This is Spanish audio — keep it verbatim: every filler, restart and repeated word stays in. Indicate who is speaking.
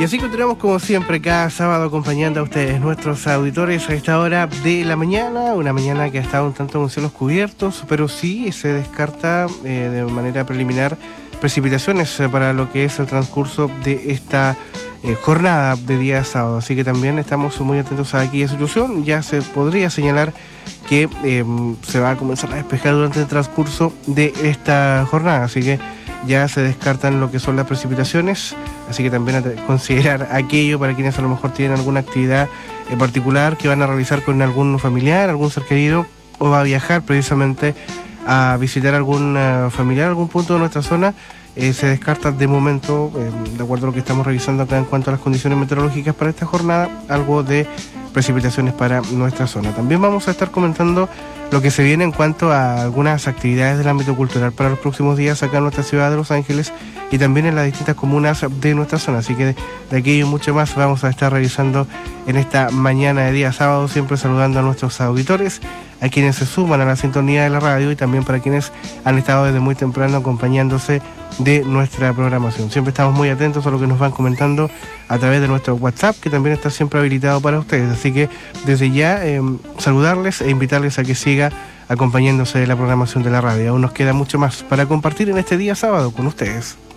Speaker 1: así continuamos como siempre cada sábado acompañando a ustedes, nuestros auditores, a esta hora de la mañana, una mañana que ha estado un tanto con cielos cubiertos, pero sí se descarta eh, de manera preliminar precipitaciones eh, para lo que es el transcurso de esta eh, jornada de día sábado, así que también estamos muy atentos a aquella situación. Ya se podría señalar que eh, se va a comenzar a despejar durante el transcurso de esta jornada, así que ya se descartan lo que son las precipitaciones, así que también a considerar aquello para quienes a lo mejor tienen alguna actividad en particular que van a realizar con algún familiar, algún ser querido, o va a viajar precisamente a visitar algún uh, familiar, algún punto de nuestra zona. Eh, se descarta de momento, eh, de acuerdo a lo que estamos revisando acá en cuanto a las condiciones meteorológicas para esta jornada, algo de precipitaciones para nuestra zona. También vamos a estar comentando lo que se viene en cuanto a algunas actividades del ámbito cultural para los próximos días acá en nuestra ciudad de Los Ángeles y también en las distintas comunas de nuestra zona. Así que de, de aquello y mucho más vamos a estar revisando en esta mañana de día sábado, siempre saludando a nuestros auditores, a quienes se suman a la sintonía de la radio y también para quienes han estado desde muy temprano acompañándose de nuestra programación. Siempre estamos muy atentos a lo que nos van comentando a través de nuestro WhatsApp, que también está siempre habilitado para ustedes. Así que desde ya eh, saludarles e invitarles a que siga acompañándose de la programación de la radio. Aún nos queda mucho más para compartir en este día sábado con ustedes.